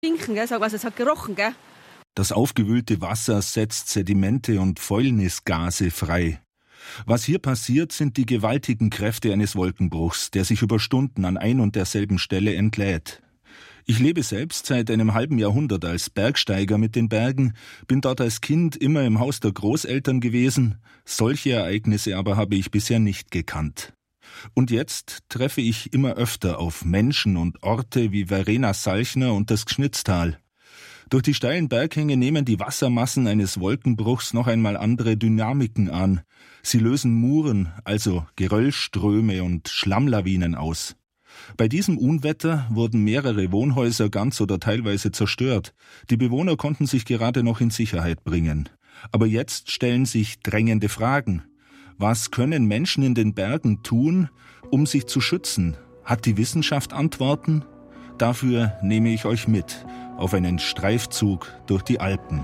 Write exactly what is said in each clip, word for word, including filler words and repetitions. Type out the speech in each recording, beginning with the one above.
stinken, gell? Also es hat gerochen, gell? Das aufgewühlte Wasser setzt Sedimente und Fäulnisgase frei. Was hier passiert, sind die gewaltigen Kräfte eines Wolkenbruchs, der sich über Stunden an ein und derselben Stelle entlädt. Ich lebe selbst seit einem halben Jahrhundert als Bergsteiger mit den Bergen, bin dort als Kind immer im Haus der Großeltern gewesen, solche Ereignisse aber habe ich bisher nicht gekannt. Und jetzt treffe ich immer öfter auf Menschen und Orte wie Verena Salchner und das Gschnitztal. Durch die steilen Berghänge nehmen die Wassermassen eines Wolkenbruchs noch einmal andere Dynamiken an. Sie lösen Muren, also Geröllströme und Schlammlawinen aus. Bei diesem Unwetter wurden mehrere Wohnhäuser ganz oder teilweise zerstört. Die Bewohner konnten sich gerade noch in Sicherheit bringen. Aber jetzt stellen sich drängende Fragen. Was können Menschen in den Bergen tun, um sich zu schützen? Hat die Wissenschaft Antworten? Dafür nehme ich euch mit auf einen Streifzug durch die Alpen.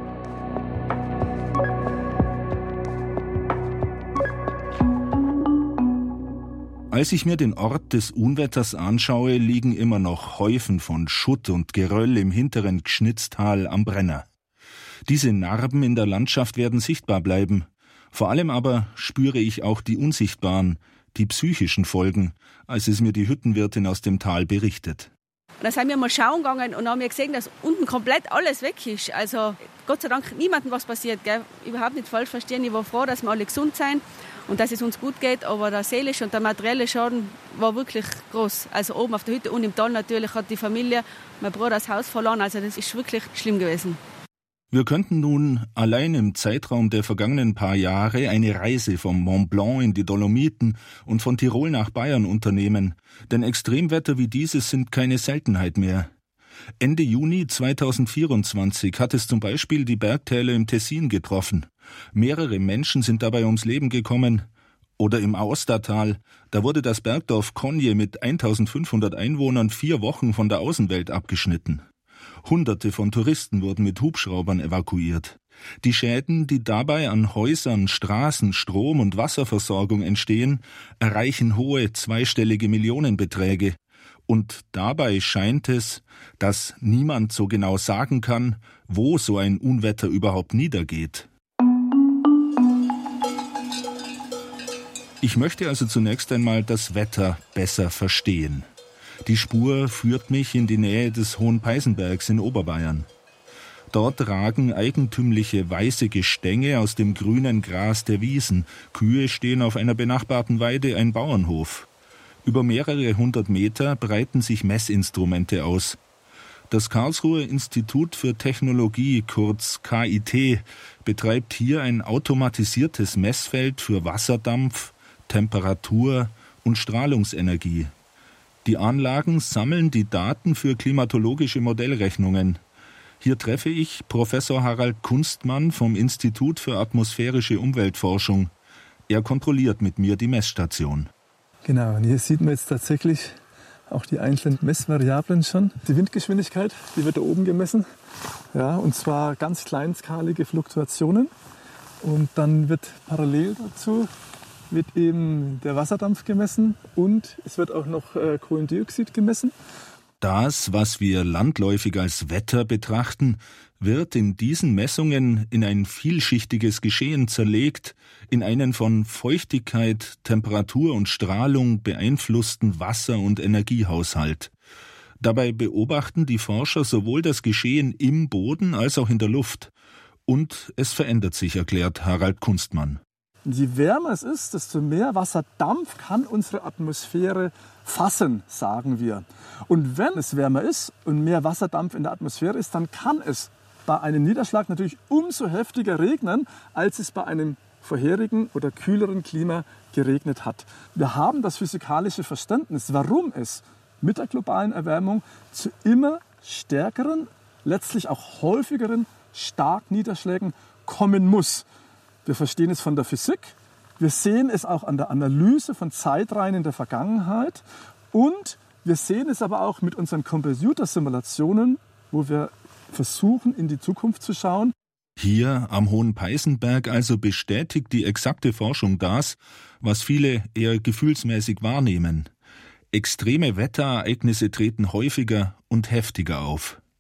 Als ich mir den Ort des Unwetters anschaue, liegen immer noch Häufen von Schutt und Geröll im hinteren Gschnitztal am Brenner. Diese Narben in der Landschaft werden sichtbar bleiben. Vor allem aber spüre ich auch die unsichtbaren, die psychischen Folgen, als es mir die Hüttenwirtin aus dem Tal berichtet. Da sind wir mal schauen gegangen und haben wir gesehen, dass unten komplett alles weg ist. Also Gott sei Dank niemandem was passiert, gell? Überhaupt nicht falsch verstehen. Ich war froh, dass wir alle gesund sind und dass es uns gut geht. Aber der seelische und der materielle Schaden war wirklich groß. Also oben auf der Hütte und im Tal natürlich hat die Familie, mein Bruder, das Haus verloren. Also das ist wirklich schlimm gewesen. Wir könnten nun allein im Zeitraum der vergangenen paar Jahre eine Reise vom Mont Blanc in die Dolomiten und von Tirol nach Bayern unternehmen, denn Extremwetter wie dieses sind keine Seltenheit mehr. Ende Juni zweitausendvierundzwanzig hat es zum Beispiel die Bergtäler im Tessin getroffen. Mehrere Menschen sind dabei ums Leben gekommen. Oder im Aostatal, da wurde das Bergdorf Konje mit eintausendfünfhundert Einwohnern vier Wochen von der Außenwelt abgeschnitten. Hunderte von Touristen wurden mit Hubschraubern evakuiert. Die Schäden, die dabei an Häusern, Straßen, Strom- und Wasserversorgung entstehen, erreichen hohe zweistellige Millionenbeträge. Und dabei scheint es, dass niemand so genau sagen kann, wo so ein Unwetter überhaupt niedergeht. Ich möchte also zunächst einmal das Wetter besser verstehen. Die Spur führt mich in die Nähe des Hohen Peißenbergs in Oberbayern. Dort ragen eigentümliche weiße Gestänge aus dem grünen Gras der Wiesen. Kühe stehen auf einer benachbarten Weide, ein Bauernhof. Über mehrere hundert Meter breiten sich Messinstrumente aus. Das Karlsruher Institut für Technologie, kurz K I T, betreibt hier ein automatisiertes Messfeld für Wasserdampf, Temperatur und Strahlungsenergie. Die Anlagen sammeln die Daten für klimatologische Modellrechnungen. Hier treffe ich Professor Harald Kunstmann vom Institut für atmosphärische Umweltforschung. Er kontrolliert mit mir die Messstation. Genau, und hier sieht man jetzt tatsächlich auch die einzelnen Messvariablen schon. Die Windgeschwindigkeit, die wird da oben gemessen. Ja, und zwar ganz kleinskalige Fluktuationen. Und dann wird parallel dazu wird eben der Wasserdampf gemessen und es wird auch noch äh, Kohlendioxid gemessen. Das, was wir landläufig als Wetter betrachten, wird in diesen Messungen in ein vielschichtiges Geschehen zerlegt, in einen von Feuchtigkeit, Temperatur und Strahlung beeinflussten Wasser- und Energiehaushalt. Dabei beobachten die Forscher sowohl das Geschehen im Boden als auch in der Luft. Und es verändert sich, erklärt Harald Kunstmann. Je wärmer es ist, desto mehr Wasserdampf kann unsere Atmosphäre fassen, sagen wir. Und wenn es wärmer ist und mehr Wasserdampf in der Atmosphäre ist, dann kann es bei einem Niederschlag natürlich umso heftiger regnen, als es bei einem vorherigen oder kühleren Klima geregnet hat. Wir haben das physikalische Verständnis, warum es mit der globalen Erwärmung zu immer stärkeren, letztlich auch häufigeren Starkniederschlägen kommen muss. Wir verstehen es von der Physik, wir sehen es auch an der Analyse von Zeitreihen in der Vergangenheit und wir sehen es aber auch mit unseren Computersimulationen, wo wir versuchen, in die Zukunft zu schauen. Hier am Hohen Peißenberg also bestätigt die exakte Forschung das, was viele eher gefühlsmäßig wahrnehmen. Extreme Wetterereignisse treten häufiger und heftiger auf.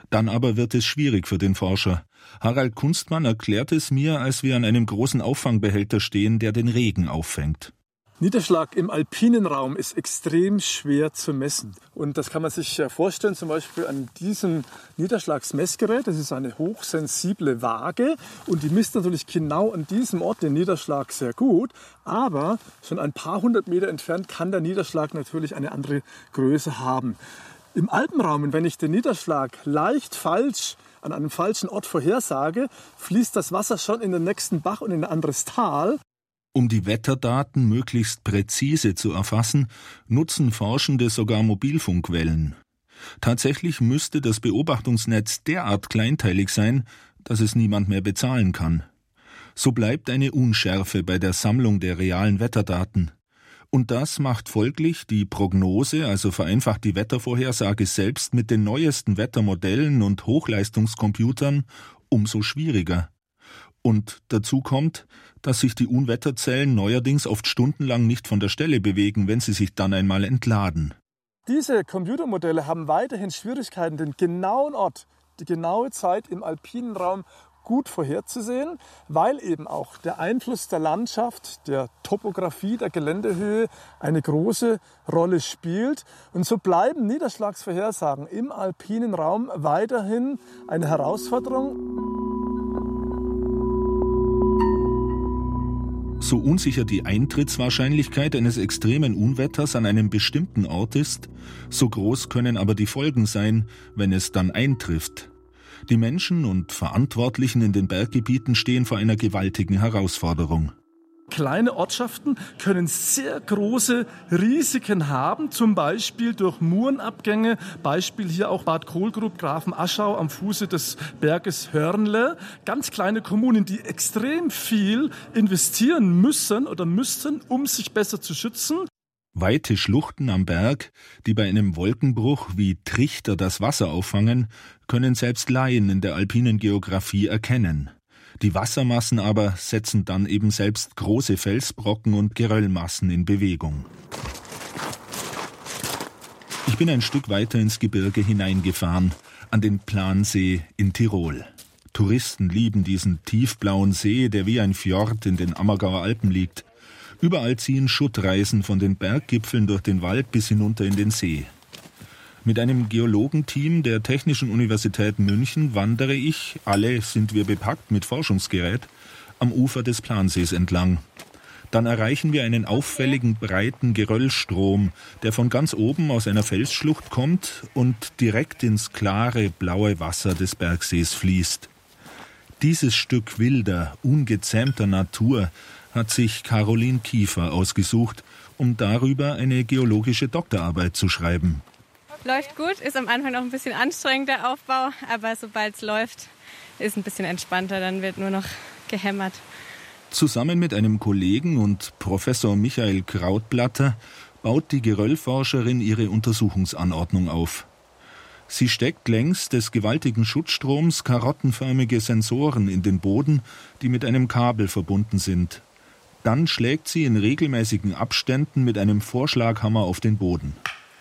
Dann aber wird es schwierig für den Forscher. Harald Kunstmann erklärt es mir, als wir an einem großen Auffangbehälter stehen, der den Regen auffängt. Niederschlag im alpinen Raum ist extrem schwer zu messen. Und das kann man sich vorstellen, zum Beispiel an diesem Niederschlagsmessgerät. Das ist eine hochsensible Waage und die misst natürlich genau an diesem Ort den Niederschlag sehr gut. Aber schon ein paar hundert Meter entfernt kann der Niederschlag natürlich eine andere Größe haben. Im Alpenraum, wenn ich den Niederschlag leicht falsch an einem falschen Ort vorhersage, fließt das Wasser schon in den nächsten Bach und in ein anderes Tal. Um die Wetterdaten möglichst präzise zu erfassen, nutzen Forschende sogar Mobilfunkwellen. Tatsächlich müsste das Beobachtungsnetz derart kleinteilig sein, dass es niemand mehr bezahlen kann. So bleibt eine Unschärfe bei der Sammlung der realen Wetterdaten. Und das macht folglich die Prognose, also vereinfacht die Wettervorhersage selbst mit den neuesten Wettermodellen und Hochleistungscomputern, umso schwieriger. Und dazu kommt, dass sich die Unwetterzellen neuerdings oft stundenlang nicht von der Stelle bewegen, wenn sie sich dann einmal entladen. Diese Computermodelle haben weiterhin Schwierigkeiten, den genauen Ort, die genaue Zeit im alpinen Raum gut vorherzusehen, weil eben auch der Einfluss der Landschaft, der Topographie, der Geländehöhe eine große Rolle spielt. Und so bleiben Niederschlagsvorhersagen im alpinen Raum weiterhin eine Herausforderung. So unsicher die Eintrittswahrscheinlichkeit eines extremen Unwetters an einem bestimmten Ort ist, so groß können aber die Folgen sein, wenn es dann eintrifft. Die Menschen und Verantwortlichen in den Berggebieten stehen vor einer gewaltigen Herausforderung. Kleine Ortschaften können sehr große Risiken haben, zum Beispiel durch Murenabgänge, Beispiel hier auch Bad Kohlgrub, Grafenaschau am Fuße des Berges Hörnle. Ganz kleine Kommunen, die extrem viel investieren müssen oder müssten, um sich besser zu schützen. Weite Schluchten am Berg, die bei einem Wolkenbruch wie Trichter das Wasser auffangen, können selbst Laien in der alpinen Geographie erkennen. Die Wassermassen aber setzen dann eben selbst große Felsbrocken und Geröllmassen in Bewegung. Ich bin ein Stück weiter ins Gebirge hineingefahren, an den Plansee in Tirol. Touristen lieben diesen tiefblauen See, der wie ein Fjord in den Ammergauer Alpen liegt. Überall ziehen Schuttreisen von den Berggipfeln durch den Wald bis hinunter in den See. Mit einem Geologenteam der Technischen Universität München wandere ich, alle sind wir bepackt mit Forschungsgerät, am Ufer des Plansees entlang. Dann erreichen wir einen auffälligen breiten Geröllstrom, der von ganz oben aus einer Felsschlucht kommt und direkt ins klare, blaue Wasser des Bergsees fließt. Dieses Stück wilder, ungezähmter Natur hat sich Caroline Kiefer ausgesucht, um darüber eine geologische Doktorarbeit zu schreiben. Läuft gut, ist am Anfang noch ein bisschen anstrengend, der Aufbau, aber sobald es läuft, ist ein bisschen entspannter, dann wird nur noch gehämmert. Zusammen mit einem Kollegen und Professor Michael Krautblatter baut die Geröllforscherin ihre Untersuchungsanordnung auf. Sie steckt längs des gewaltigen Schuttstroms karottenförmige Sensoren in den Boden, die mit einem Kabel verbunden sind. Dann schlägt sie in regelmäßigen Abständen mit einem Vorschlaghammer auf den Boden.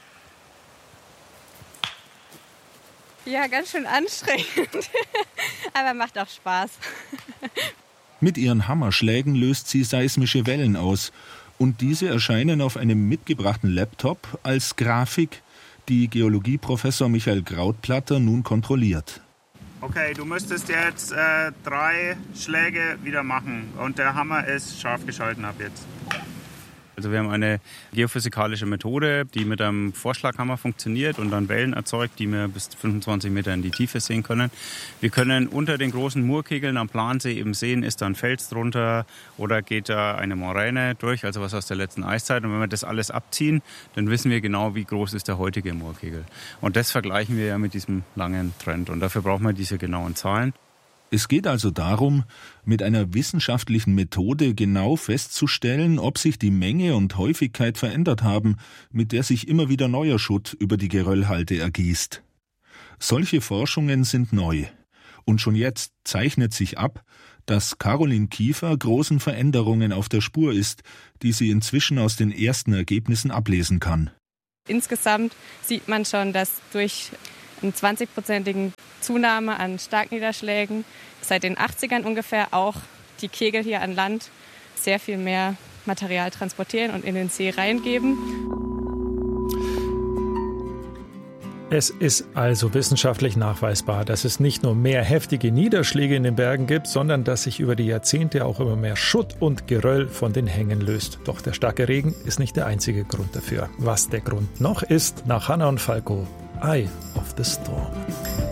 Ja, ganz schön anstrengend, aber macht auch Spaß. Mit ihren Hammerschlägen löst sie seismische Wellen aus und diese erscheinen auf einem mitgebrachten Laptop als Grafik, die Geologieprofessor Michael Krautblatter nun kontrolliert. Okay, du müsstest jetzt äh, drei Schläge wieder machen und der Hammer ist scharf geschalten ab jetzt. Also wir haben eine geophysikalische Methode, die mit einem Vorschlaghammer funktioniert und dann Wellen erzeugt, die wir bis fünfundzwanzig Meter in die Tiefe sehen können. Wir können unter den großen Murkegeln am Plansee eben sehen, ist da ein Fels drunter oder geht da eine Moräne durch, also was aus der letzten Eiszeit. Und wenn wir das alles abziehen, dann wissen wir genau, wie groß ist der heutige Murkegel. Und das vergleichen wir ja mit diesem langen Trend und dafür brauchen wir diese genauen Zahlen. Es geht also darum, mit einer wissenschaftlichen Methode genau festzustellen, ob sich die Menge und Häufigkeit verändert haben, mit der sich immer wieder neuer Schutt über die Geröllhalde ergießt. Solche Forschungen sind neu. Und schon jetzt zeichnet sich ab, dass Caroline Kiefer großen Veränderungen auf der Spur ist, die sie inzwischen aus den ersten Ergebnissen ablesen kann. Insgesamt sieht man schon, dass durch eine zwanzigprozentige Zunahme an Starkniederschlägen. Seit den achtzigern ungefähr auch die Kegel hier an Land sehr viel mehr Material transportieren und in den See reingeben. Es ist also wissenschaftlich nachweisbar, dass es nicht nur mehr heftige Niederschläge in den Bergen gibt, sondern dass sich über die Jahrzehnte auch immer mehr Schutt und Geröll von den Hängen löst. Doch der starke Regen ist nicht der einzige Grund dafür. Was der Grund noch ist, nach Hanna und Falco, Eye of the Storm.